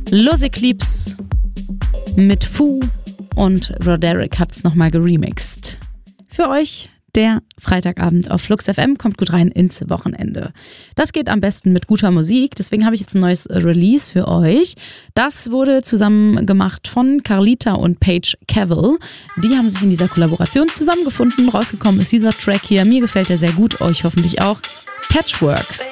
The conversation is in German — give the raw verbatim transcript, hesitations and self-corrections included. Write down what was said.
Los Eclipse mit Fu und Roderick hat es nochmal geremixed. Für euch der Freitagabend auf Flux F M, kommt gut rein ins Wochenende. Das geht am besten mit guter Musik, deswegen habe ich jetzt ein neues Release für euch. Das wurde zusammen gemacht von Carlita und Paige Cavill. Die haben sich in dieser Kollaboration zusammengefunden. Rausgekommen ist dieser Track hier. Mir gefällt er sehr gut, euch hoffentlich auch. Patchwork.